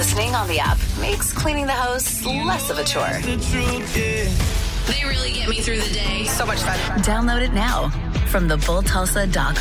Listening on the app makes cleaning the house less of a chore. They really get me through the day. So much fun. Download it now from thebulltulsa.com.